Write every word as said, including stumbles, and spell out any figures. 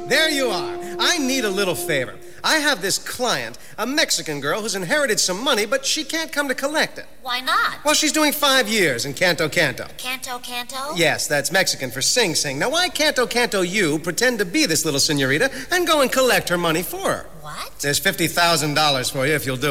There you are. I need a little favor. I have this client, a Mexican girl who's inherited some money, but she can't come to collect it. Why not? Well, she's doing five years in Canto Canto. Canto Canto? Yes, that's Mexican for Sing Sing. Now, why Canto Canto you pretend to be this little senorita and go and collect her money for her? What? There's fifty thousand dollars for you if you'll do it.